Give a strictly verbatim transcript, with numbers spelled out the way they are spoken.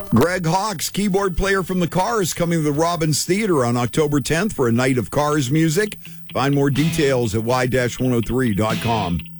Greg Hawkes, keyboard player from the Cars, coming to the Robbins Theater on October tenth for a night of Cars music. Find more details at y dash one oh three dot com.